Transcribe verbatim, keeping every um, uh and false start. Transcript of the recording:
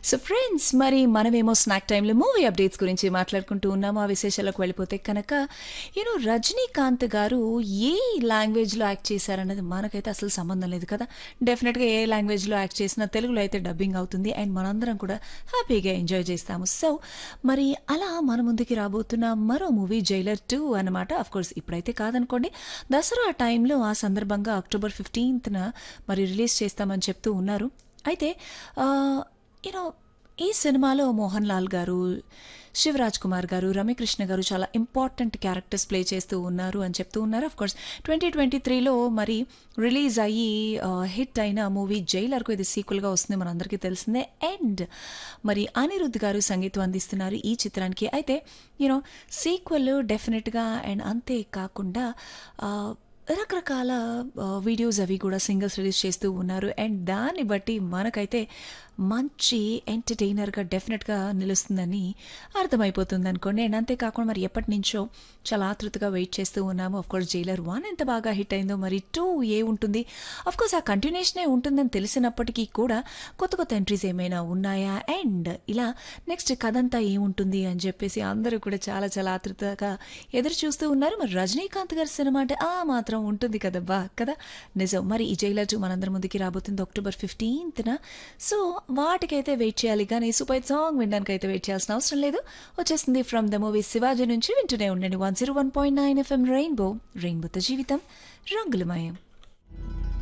So friends, మరి మనమేమో snack టైంలో మూవీ అప్డేట్స్ గురించి మాట్లాడుకుంటూ ఉన్నాము. ఆ విశేషాలకు వెళ్ళిపోతే కనుక యూనో రజనీకాంత్ గారు ఏ లాంగ్వేజ్లో యాక్ట్ చేశారన్నది మనకైతే అసలు సంబంధం లేదు కదా. డెఫినెట్గా ఏ లాంగ్వేజ్లో యాక్ట్ చేసినా తెలుగులో అయితే డబ్బింగ్ అవుతుంది అండ్ మనందరం కూడా హ్యాపీగా ఎంజాయ్ చేస్తాము. సో మరి అలా మన ముందుకి రాబోతున్న మరో మూవీ జైలర్ టూ అనమాట. అఫ్కోర్స్ ఇప్పుడైతే కాదనుకోండి, దసరా టైంలో ఆ సందర్భంగా అక్టోబర్ ఫిఫ్టీన్త్న మరి రిలీజ్ చేస్తామని చెప్తూ ఉన్నారు. అయితే యూనో ఈ సినిమాలో మోహన్ లాల్ గారు, శివరాజ్ కుమార్ గారు, రమ్యకృష్ణ గారు చాలా ఇంపార్టెంట్ క్యారెక్టర్స్ ప్లే చేస్తూ ఉన్నారు అని చెప్తూ ఉన్నారు. అఫ్ కోర్స్ ట్వంటీ ట్వంటీ త్రీలో మరి రిలీజ్ అయ్యి హిట్ అయిన మూవీ జైలర్కు ఇది సీక్వెల్గా వస్తుంది, మనందరికీ తెలిసిందే. అండ్ మరి అనిరుద్ధ్ గారు సంగీతం అందిస్తున్నారు ఈ చిత్రానికి. అయితే యూనో సీక్వెల్ డెఫినెట్గా అండ్ అంతే కాకుండా రకరకాల వీడియోస్ అవి కూడా సింగిల్స్ రిలీజ్ చేస్తూ ఉన్నారు. అండ్ దాన్ని బట్టి మనకైతే మంచి ఎంటర్టైనర్గా డెఫినెట్గా నిలుస్తుందని అర్థమైపోతుంది అనుకోండి. అండ్ అంతేకాకుండా మరి ఎప్పటి నుంచో చాలా ఆతృతగా వెయిట్ చేస్తూ ఉన్నాము. అఫ్కోర్స్ జైలర్ వన్ ఎంత బాగా హిట్ అయిందో, మరి టూ ఏ ఉంటుంది, అఫ్కోర్స్ ఆ కంటిన్యూషనే ఉంటుందని తెలిసినప్పటికీ కూడా కొత్త కొత్త ఎంట్రీస్ ఏమైనా ఉన్నాయా, అండ్ ఇలా నెక్స్ట్ కథ అంతా ఏముంటుంది అని చెప్పేసి అందరూ కూడా చాలా చాలా ఆతృతగా ఎదురు చూస్తూ ఉన్నారు. మరి రజనీకాంత్ గారి సినిమా అంటే ఆ మాత్రం ఉంటుంది కదా బా కదా, నిజం. మరి ఈ జైలర్ టూ మనందరి ముందుకి రాబోతుంది అక్టోబర్ ఫిఫ్టీన్త్న. సో వాటికైతే వెయిట్ చేయాలి, కానీ సూపర్ సాంగ్ వినడానికి అయితే వెయిట్ చేయాల్సిన అవసరం లేదు. వచ్చేస్తుంది ఫ్రమ్ ద మూవీ శివాజీ నుంచి. వింటూనే ఉండండి one zero one point nine FM rainbow. రెయిన్బోతో జీవితం రంగులమయం.